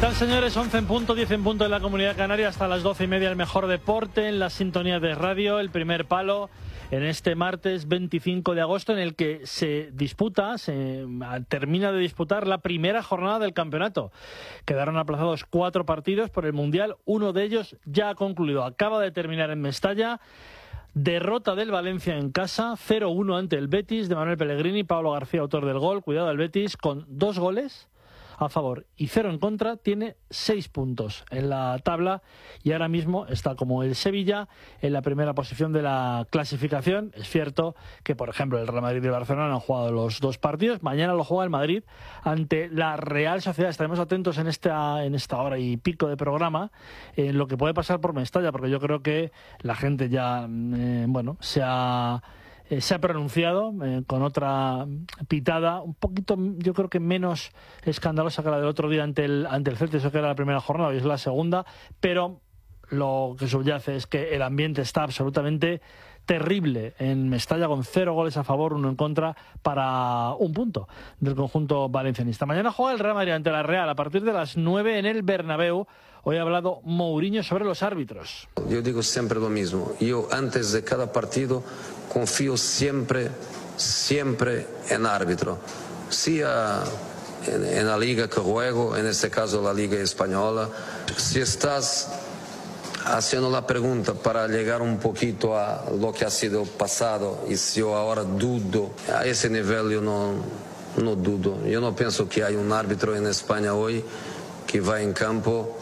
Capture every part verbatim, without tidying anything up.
tal, señores? once en punto, diez en punto en la Comunidad Canaria, hasta las doce y media el mejor deporte en la sintonía de radio, el primer palo en este martes veinticinco de agosto, en el que se disputa, se termina de disputar la primera jornada del campeonato. Quedaron aplazados cuatro partidos por el Mundial, uno de ellos ya ha concluido, acaba de terminar en Mestalla. Derrota del Valencia en casa, cero uno ante el Betis de Manuel Pellegrini, Pablo García, autor del gol. Cuidado, el Betis con dos goles a favor y cero en contra, tiene seis puntos en la tabla y ahora mismo está como el Sevilla en la primera posición de la clasificación. Es cierto que, por ejemplo, el Real Madrid y el Barcelona han jugado los dos partidos. Mañana lo juega el Madrid ante la Real Sociedad. Estaremos atentos en esta, en esta hora y pico de programa en lo que puede pasar por Mestalla, porque yo creo que la gente ya eh, bueno, se ha... Eh, se ha pronunciado eh, con otra pitada un poquito, yo creo que menos escandalosa que la del otro día ante el, ante el Celta. Eso que era la primera jornada, hoy es la segunda, pero lo que subyace es que el ambiente está absolutamente terrible en Mestalla, con cero goles a favor, uno en contra, para un punto del conjunto valencianista. Mañana juega el Real Madrid ante la Real a partir de las nueve en el Bernabéu. Hoy ha hablado Mourinho sobre los árbitros. Yo digo siempre lo mismo. Yo antes de cada partido confío siempre, siempre en árbitro. Sea en, en la liga que juego, en este caso la liga española. Si estás haciendo la pregunta para llegar un poquito a lo que ha sido pasado, y si yo ahora dudo, a ese nivel yo no, no dudo. Yo no pienso que hay un árbitro en España hoy que va en campo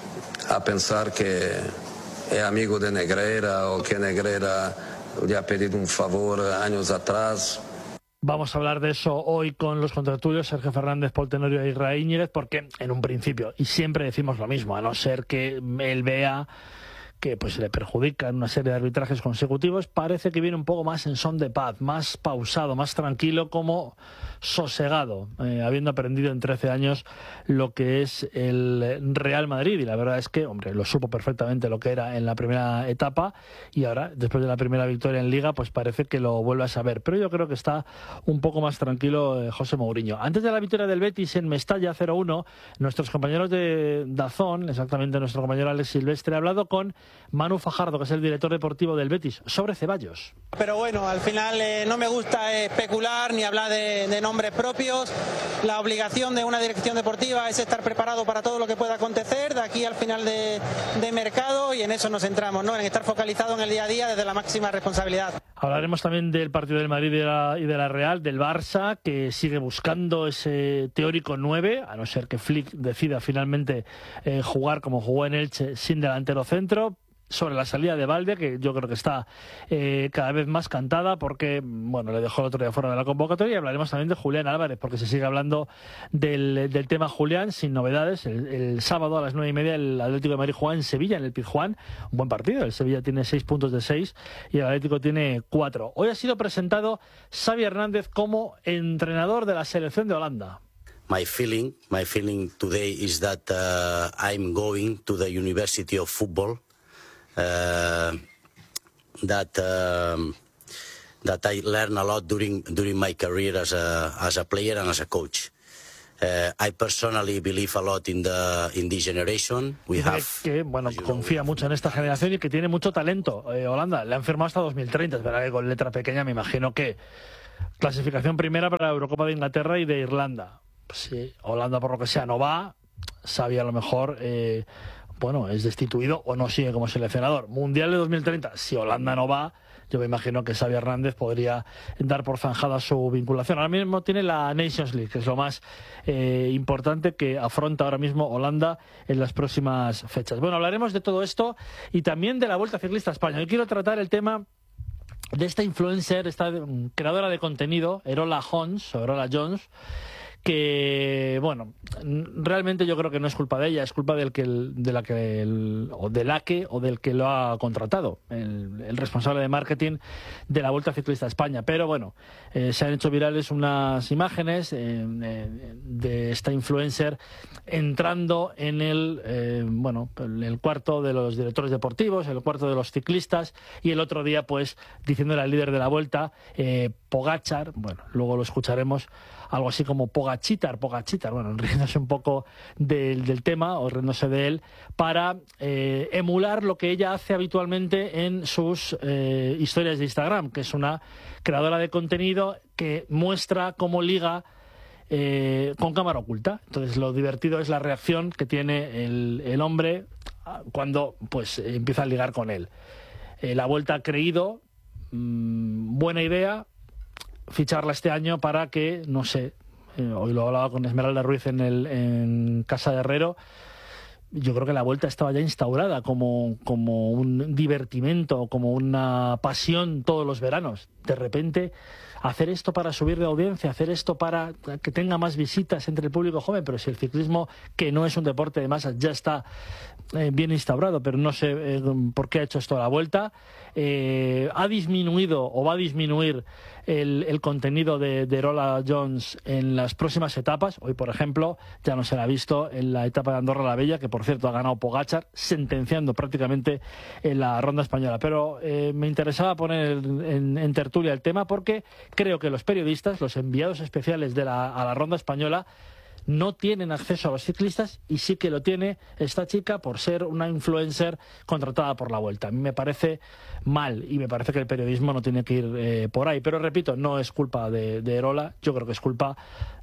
a pensar que es amigo de Negreira o que Negreira le ha pedido un favor años atrás. Vamos a hablar de eso hoy con los contertulios, Sergio Fernández, Paul Tenorio y Israel Íñiguez, porque en un principio, y siempre decimos lo mismo, a no ser que él vea que pues le perjudica en una serie de arbitrajes consecutivos, parece que viene un poco más en son de paz, más pausado, más tranquilo, como sosegado, eh, habiendo aprendido en trece años lo que es el Real Madrid. Y la verdad es que, hombre, lo supo perfectamente lo que era en la primera etapa, y ahora, después de la primera victoria en Liga, pues parece que lo vuelve a saber. Pero yo creo que está un poco más tranquilo eh, José Mourinho. Antes de la victoria del Betis en Mestalla cero uno, nuestros compañeros de DAZN, exactamente nuestro compañero Alex Silvestre, ha hablado con Manu Fajardo, que es el director deportivo del Betis, sobre Ceballos. Pero bueno, al final eh, no me gusta especular ni hablar de, de nombres propios. La obligación de una dirección deportiva es estar preparado para todo lo que pueda acontecer de aquí al final de, de mercado, y en eso nos centramos, ¿no? En estar focalizado en el día a día desde la máxima responsabilidad. Hablaremos también del partido del Madrid y de, la, y de la Real, del Barça, que sigue buscando ese teórico nueve, a no ser que Flick decida finalmente eh, jugar como jugó en Elche, sin delantero centro. Sobre la salida de Balde, que yo creo que está eh, cada vez más cantada, porque bueno, le dejó el otro día fuera de la convocatoria. Y hablaremos también de Julián Álvarez, porque se sigue hablando del, del tema Julián, sin novedades. El, el sábado a las nueve y media el Atlético de Madrid juega en Sevilla, en el Pizjuán. Un buen partido, el Sevilla tiene seis puntos de seis y el Atlético tiene cuatro. Hoy ha sido presentado Xavi Hernández como entrenador de la selección de Holanda. My feeling, my feeling today is that uh, I'm going to the University of Football. Uh, that um, that I learned a lot during during my career as a as a player and as a coach. Uh, I personally believe a lot in the in this generation. We Dice have que bueno, confía mucho en esta generación y que tiene mucho talento. Eh, Holanda le han firmado hasta dos mil treinta, es verdad que con letra pequeña. Me imagino que clasificación primera para la Eurocopa de Inglaterra y de Irlanda. Pues sí, Holanda por lo que sea no va. Xavi a lo mejor eh, bueno, es destituido o no sigue como seleccionador. Mundial de dos mil treinta, si Holanda no va, yo me imagino que Xavi Hernández podría dar por zanjada su vinculación. Ahora mismo tiene la Nations League, que es lo más eh, importante que afronta ahora mismo Holanda en las próximas fechas. Bueno, hablaremos de todo esto y también de la Vuelta Ciclista a España. Hoy quiero tratar el tema de esta influencer, esta creadora de contenido, Erola Jones, o Erola Jones, que, bueno, realmente yo creo que no es culpa de ella, es culpa del que, de la que, el, o de la que, o del que lo ha contratado, el, el responsable de marketing de la Vuelta Ciclista a España. Pero bueno, eh, se han hecho virales unas imágenes eh, eh, de esta influencer entrando en el, eh, bueno, el cuarto de los directores deportivos, el cuarto de los ciclistas, y el otro día, pues, diciéndole al líder de la Vuelta, eh, Pogačar, bueno, luego lo escucharemos, algo así como Pogachitar, Pogachitar, bueno, riéndose un poco del, del tema o riéndose de él, para eh, emular lo que ella hace habitualmente en sus eh, historias de Instagram, que es una creadora de contenido que muestra cómo liga eh, con cámara oculta. Entonces lo divertido es la reacción que tiene el, el hombre cuando pues empieza a ligar con él. Eh, la Vuelta ha creído, mmm, buena idea, ficharla este año para que, no sé, eh, hoy lo hablaba con Esmeralda Ruiz en, el, en Casa de Herrero, yo creo que la Vuelta estaba ya instaurada como, como un divertimento, como una pasión todos los veranos. De repente, hacer esto para subir de audiencia, hacer esto para que tenga más visitas entre el público joven, pero si el ciclismo, que no es un deporte de masas, ya está eh, bien instaurado, pero no sé eh, por qué ha hecho esto la Vuelta. Eh, ha disminuido o va a disminuir el, el contenido de, de Erola Jones en las próximas etapas. Hoy, por ejemplo, ya no se la ha visto en la etapa de Andorra la Bella, que por cierto ha ganado Pogačar, sentenciando prácticamente en la ronda española. Pero eh, me interesaba poner en, en tertulia el tema porque creo que los periodistas, los enviados especiales de la, a la ronda española, no tienen acceso a los ciclistas, y sí que lo tiene esta chica por ser una influencer contratada por la Vuelta. A mí me parece mal y me parece que el periodismo no tiene que ir eh, por ahí. Pero repito, no es culpa de, de Erola, yo creo que es culpa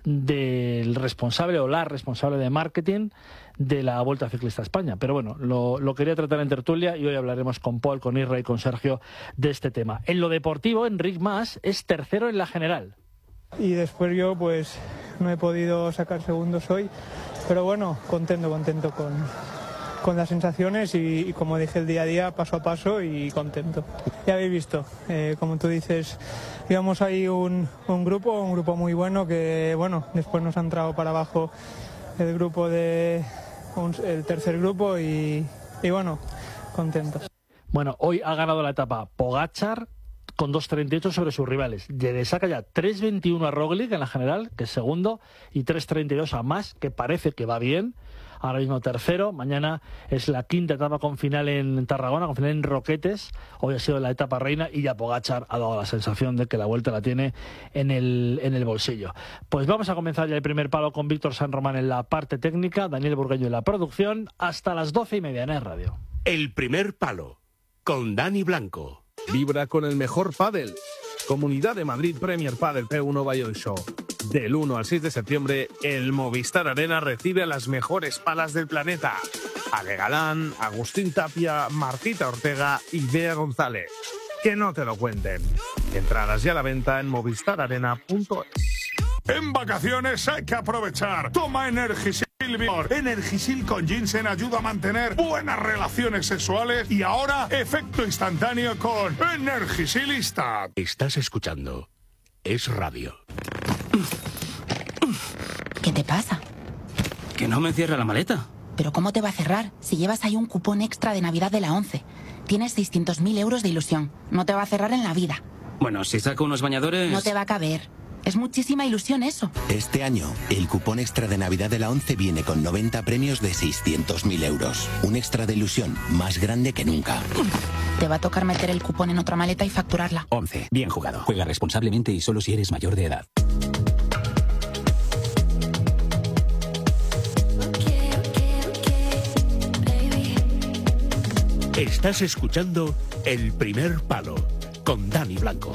del responsable o la responsable de marketing de la Vuelta Ciclista a España. Pero bueno, lo, lo quería tratar en tertulia y hoy hablaremos con Paul, con Isra y con Sergio de este tema. En lo deportivo, Enric Mas es tercero en la general. Y después yo pues no he podido sacar segundos hoy, pero bueno, contento, contento con, con las sensaciones y, y como dije el día a día, paso a paso y contento. Ya habéis visto, eh, como tú dices, íbamos ahí un, un grupo, un grupo muy bueno que bueno, después nos ha entrado para abajo el grupo de, un, el tercer grupo y, y bueno, contento. Bueno, hoy ha ganado la etapa Pogačar con dos treinta y ocho sobre sus rivales. Le saca ya tres veintiuno a Roglic en la general, que es segundo, y tres treinta y dos a Mas, que parece que va bien. Ahora mismo tercero. Mañana es la quinta etapa con final en Tarragona, con final en Roquetes. Hoy ha sido la etapa reina y ya Pogačar ha dado la sensación de que la Vuelta la tiene en el, en el bolsillo. Pues vamos a comenzar ya el primer palo con Víctor San Román en la parte técnica, Daniel Burgueño en la producción, hasta las doce y media en Es Radio. El primer palo, con Dani Blanco. Vibra con el mejor pádel. Comunidad de Madrid Premier Padel P uno Valladolid Show. Del uno al seis de septiembre, el Movistar Arena recibe a las mejores palas del planeta. Ale Galán, Agustín Tapia, Martita Ortega y Bea González. Que no te lo cuenten. Entradas ya a la venta en movistar arena punto es. En vacaciones hay que aprovechar. Toma Energisil Vigor. Energisil con ginseng ayuda a mantener buenas relaciones sexuales y ahora efecto instantáneo con Energisilista. Estás escuchando Es Radio. ¿Qué te pasa? Que no me cierra la maleta. ¿Pero cómo te va a cerrar si llevas ahí un cupón extra de Navidad de la ONCE? Tienes seiscientos mil euros de ilusión. No te va a cerrar en la vida. Bueno, si saco unos bañadores... No te va a caber. Es muchísima ilusión eso. Este año, el cupón extra de Navidad de la ONCE viene con noventa premios de seiscientos mil euros. Un extra de ilusión más grande que nunca. Te va a tocar meter el cupón en otra maleta y facturarla. ONCE. Bien jugado. Juega responsablemente y solo si eres mayor de edad. Estás escuchando El primer palo, con Dani Blanco.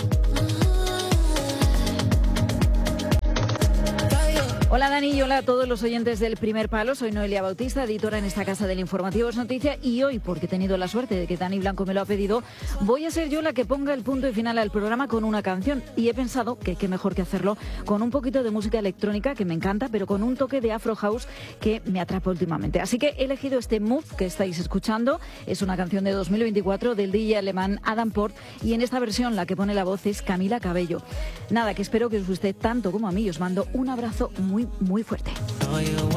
Hola Dani y hola a todos los oyentes del Primer Palo. Soy Noelia Bautista, editora en esta casa del informativo Es Noticia, y hoy, porque he tenido la suerte de que Dani Blanco me lo ha pedido, voy a ser yo la que ponga el punto y final al programa con una canción, y he pensado que qué mejor que hacerlo con un poquito de música electrónica que me encanta, pero con un toque de Afro House que me atrapa últimamente. Así que he elegido este Move que estáis escuchando. Es una canción de dos mil veinticuatro del D J alemán Adam Port, y en esta versión la que pone la voz es Camila Cabello. Nada, que espero que os guste tanto como a mí. Os mando un abrazo muy muy fuerte.